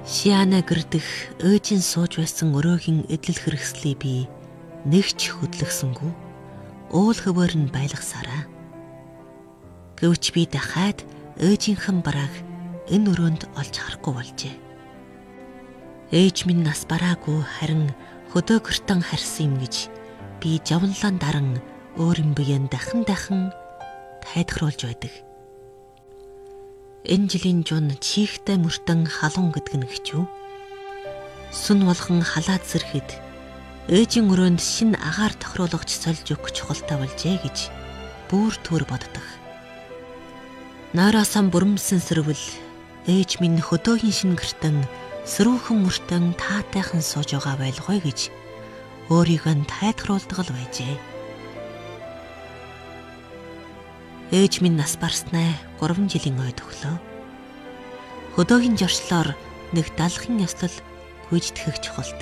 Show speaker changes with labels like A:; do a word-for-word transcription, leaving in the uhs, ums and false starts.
A: Шиана гэрдэх ээжийн сууж байсан өрөөгийн эдлэл хэрэгслийг би нэгч хөдлөсөнгүү уул хөвөр нь байлгасараа. Гэвч би дахиад ээжийнхэн барааг энэ өрөөнд олж харахгүй болжээ. Ээж минь нас бараагүй харин хөдөө гэртэн харсан юм гэж би жавнлан даран өөрийн биеэн дахин дахин тайдхруулж байдаг. Энэ жилийн жун чихтэй мөртөн халуун гэдэг нь гэж юу? Сүн болгон халаад зэрхэд ээжийн өрөөнд шинэ агаар тохируулгач сольж өгөх чухалтай болжээ гэж бүр түр боддог. Наараасан бүрмсэн сэрвэл ээж минь хөдөөгийн шинэ гэртэн сэрүүхэн мөртөн таатайхан сууж байгаа байлгүй гэж өөрийгөө тайдхруулдаг л байжээ. Ээж минь нас барснаа гурван жилийн ойд өглөө. Хөдөөгийн жорчлоор нэг далахын ёслол гүйжтгэх чухалтай.